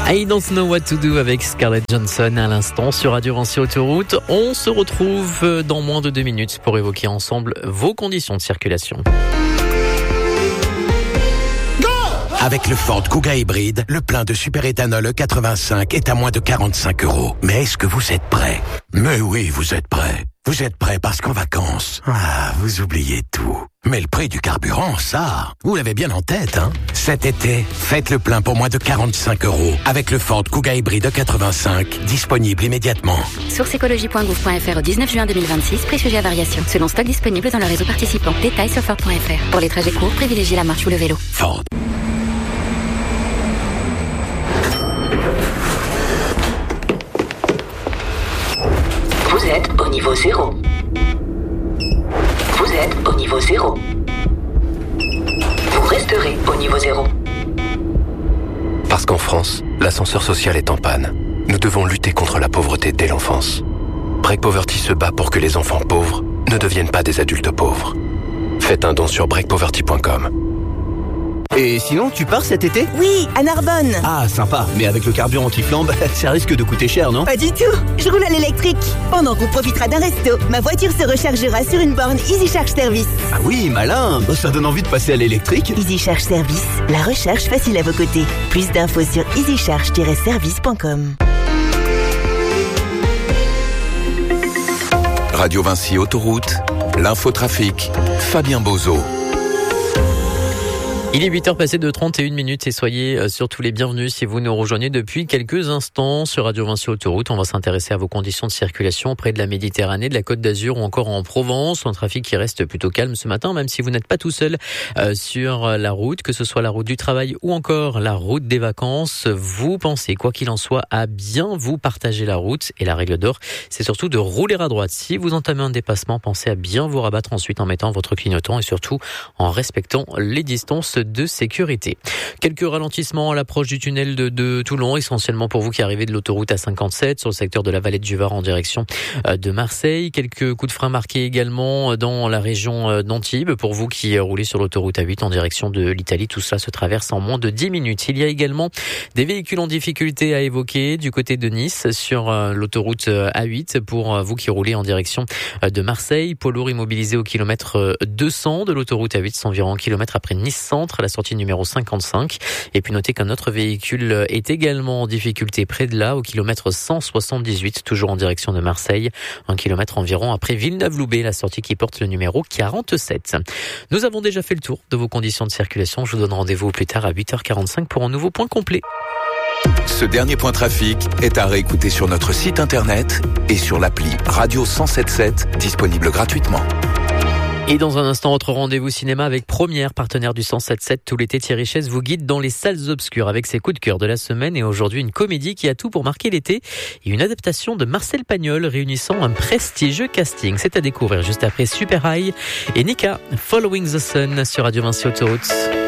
I Don't Know What to Do avec Scarlett Johansson à l'instant sur Radio Vinci Autoroute. On se retrouve dans moins de 2 minutes pour évoquer ensemble vos conditions de circulation. Avec le Ford Kuga hybride, le plein de superéthanol E85 est à moins de 45 €. Mais est-ce que vous êtes prêts ? Mais oui, vous êtes prêts. Vous êtes prêts parce qu'en vacances, vous oubliez tout. Mais le prix du carburant, ça, vous l'avez bien en tête, hein ? Cet été, faites le plein pour moins de 45 € avec le Ford Kuga hybride E85, disponible immédiatement. Source écologie.gouv.fr au 19 juin 2026, prix sujet à variation. Selon stock disponible dans le réseau participant. Détails sur Ford.fr. Pour les trajets courts, privilégiez la marche ou le vélo. Ford. Vous êtes au niveau 0. Vous êtes au niveau 0. Vous resterez au niveau 0. Parce qu'en France, l'ascenseur social est en panne. Nous devons lutter contre la pauvreté dès l'enfance. Break Poverty se bat pour que les enfants pauvres ne deviennent pas des adultes pauvres. Faites un don sur breakpoverty.com. Et sinon, tu pars cet été ? Oui, à Narbonne. Ah, sympa. Mais avec le carburant anti-flambe, ça risque de coûter cher, non ? Pas du tout. Je roule à l'électrique. Pendant qu'on profitera d'un resto, ma voiture se rechargera sur une borne Easy Charge Service. Ah oui, malin. Ça donne envie de passer à l'électrique. Easy Charge Service, la recharge facile à vos côtés. Plus d'infos sur easycharge-service.com. Radio Vinci Autoroute, l'infotrafic, Fabien Bozo. Il est 8h passé de 31 minutes et soyez surtout les bienvenus si vous nous rejoignez depuis quelques instants sur Radio Vinci Autoroute. On va s'intéresser à vos conditions de circulation près de la Méditerranée, de la Côte d'Azur ou encore en Provence. Un trafic qui reste plutôt calme ce matin, même si vous n'êtes pas tout seul sur la route, que ce soit la route du travail ou encore la route des vacances. Vous pensez, quoi qu'il en soit, à bien vous partager la route. Et la règle d'or, c'est surtout de rouler à droite. Si vous entamez un dépassement, pensez à bien vous rabattre ensuite en mettant votre clignotant et surtout en respectant les distances de sécurité. Quelques ralentissements à l'approche du tunnel de Toulon, essentiellement pour vous qui arrivez de l'autoroute A57 sur le secteur de la vallée du Var en direction de Marseille. Quelques coups de frein marqués également dans la région d'Antibes pour vous qui roulez sur l'autoroute A8 en direction de l'Italie. Tout cela se traverse en moins de 10 minutes. Il y a également des véhicules en difficulté à évoquer du côté de Nice sur l'autoroute A8 pour vous qui roulez en direction de Marseille. Poids lourd immobilisé au kilomètre 200 de l'autoroute A8, c'est environ 1 kilomètre après Nice Centre, à la sortie numéro 55. Et puis notez qu'un autre véhicule est également en difficulté près de là, au kilomètre 178, toujours en direction de Marseille. 1 kilomètre environ après Villeneuve-Loubet, la sortie qui porte le numéro 47. Nous avons déjà fait le tour de vos conditions de circulation. Je vous donne rendez-vous plus tard à 8h45 pour un nouveau point complet. Ce dernier point trafic est à réécouter sur notre site internet et sur l'appli Radio 107.7, disponible gratuitement. Et dans un instant, votre rendez-vous cinéma avec Première, partenaire du 107.7 tout l'été. Thierry Chess vous guide dans les salles obscures avec ses coups de cœur de la semaine. Et aujourd'hui, une comédie qui a tout pour marquer l'été et une adaptation de Marcel Pagnol réunissant un prestigieux casting. C'est à découvrir juste après Super High et Nika, Following the Sun sur Radio Vinci Autoroute.